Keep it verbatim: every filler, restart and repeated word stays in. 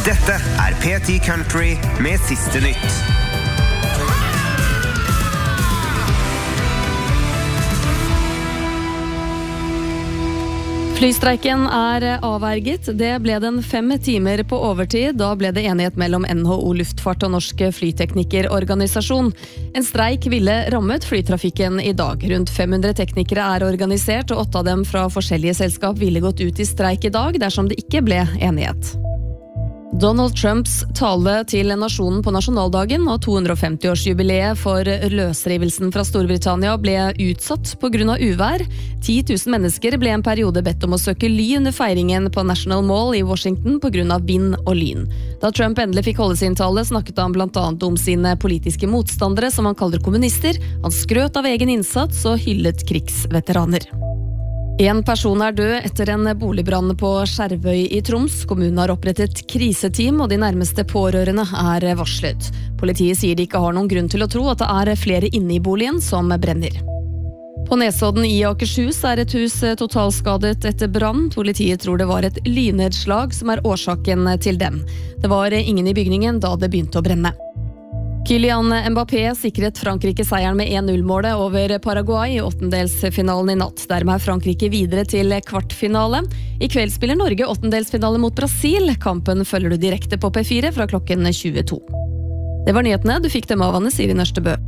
Dette er P ti Country med siste nytt. Flystreiken er avverget. Det ble den fem timer på overtid. Da ble det enighet mellom N H O Luftfart og Norsk Flyteknikerorganisasjon. En streik ville rammet flytrafikken i dag. Rundt fem hundre teknikere er organisert, og åtte av dem fra forskjellige selskap ville gått ut i streik i dag dersom det ikke ble enighet. Donald Trumps tale til nasjonen på nasjonaldagen og to hundre og femti-årsjubileet for løsrivelsen fra Storbritannia ble utsatt på grunn av uvær. ti tusen mennesker ble en periode bedt om å søke ly under feiringen på National Mall i Washington på grunn av vind og lyn. Da Trump endelig fikk holde sin tale, snakket han blant annet om sine politiske motstandere, som han kaller kommunister. Han skrøt av egen innsats og hyllet krigsveteraner. En person er død etter en boligbrann på Skjervøy i Troms. Kommunen har opprettet kriseteam, og de nærmeste pårørende er varslet. Politiet sier de ikke har noen grunn til å tro at det er flere inne i boligen som brenner. På Nesodden i Akershus er et hus totalskadet etter brann. Politiet tror det var et lynnedslag som er årsaken til den. Det var ingen i bygningen da det begynte å brenne. Kylian Mbappé sikret Frankrike seieren med en null-målet over Paraguay i åttendelsfinalen i natt. Dermed er Frankrike videre til kvartfinale. I kveld spiller Norge åttendelsfinale mot Brasil. Kampen følger du direkte på P fire fra klokken tjueto. Det var nyhetene. Du fikk dem av Anne Siri Nørstebø.